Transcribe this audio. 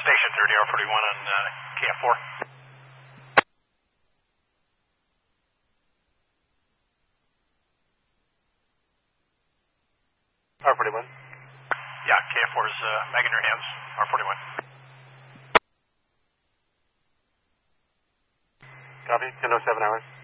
Station 30R41 on KF4. R41. Yeah, KF4 is Meg in your hands. R41. Copy, 10:07 hours.